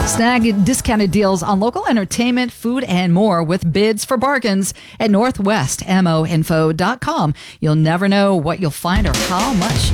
Snag discounted deals on local entertainment, food, and more with bids for bargains at northwestmoinfo.com. You'll never know what you'll find or how much